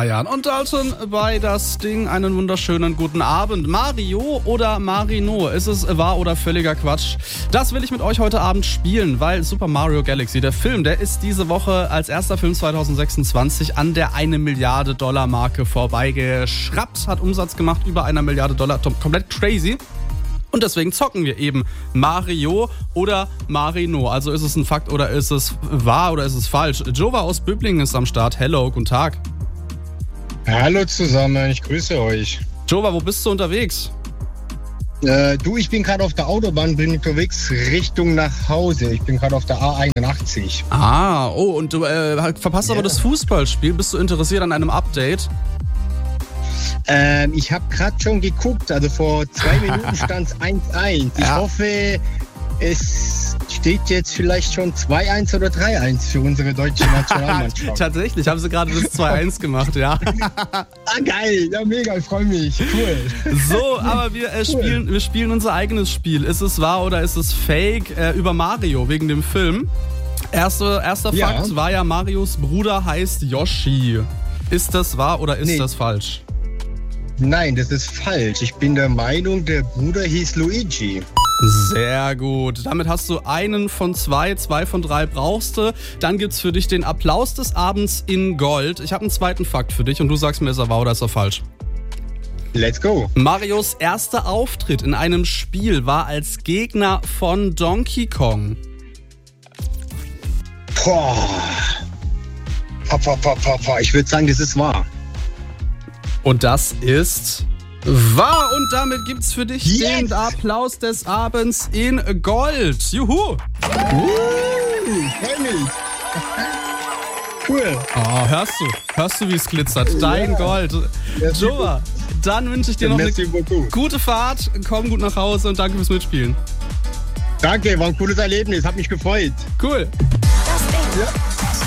Bayern. Und Dalton bei das Ding, einen wunderschönen guten Abend. Mario oder Marino? Ist es wahr oder völliger Quatsch? Das will ich mit euch heute Abend spielen, weil Super Mario Galaxy, der Film, der ist diese Woche als erster Film 2026 an der 1 Milliarde Dollar Marke vorbeigeschraubt, hat Umsatz gemacht über 1 Milliarde Dollar, komplett crazy. Und deswegen zocken wir eben Mario oder Marino. Also ist es ein Fakt oder ist es wahr oder ist es falsch? Jova aus Böblingen ist am Start. Hello, guten Tag. Hallo zusammen, ich grüße euch. Jova, wo bist du unterwegs? Ich bin gerade auf der Autobahn, bin unterwegs Richtung nach Hause. Ich bin gerade auf der A81. Und du verpasst aber das Fußballspiel. Bist du interessiert an einem Update? Ich habe gerade schon geguckt, also vor 2 Minuten stand es 1-1. Ich hoffe, es steht jetzt vielleicht schon 2-1 oder 3-1 für unsere deutsche Nationalmannschaft. Tatsächlich, haben sie gerade das 2-1 gemacht, ja. Geil, ja mega, ich freue mich, cool. So, aber wir spielen unser eigenes Spiel. Ist es wahr oder ist es fake? Über Mario, wegen dem Film. Erster Fakt war ja, Marios Bruder heißt Yoshi. Ist das wahr oder ist das falsch? Nein, das ist falsch. Ich bin der Meinung, der Bruder hieß Luigi. Sehr gut. Damit hast du einen von 2 von 3 brauchst du. Dann gibt's für dich den Applaus des Abends in Gold. Ich habe einen zweiten Fakt für dich und du sagst mir, ist er wahr oder ist er falsch? Let's go. Marios erster Auftritt in einem Spiel war als Gegner von Donkey Kong. Ich würde sagen, das ist wahr. Und das ist wahr. Und damit gibt's für dich den Applaus des Abends in Gold. Juhu! Freu mich. Cool. Oh, hörst du, wie es glitzert? Dein Gold. Jova, dann wünsche ich dir noch eine gute Fahrt. Komm gut nach Hause und danke fürs Mitspielen. Danke, war ein cooles Erlebnis. Hat mich gefreut. Cool. Das Ding. Ja.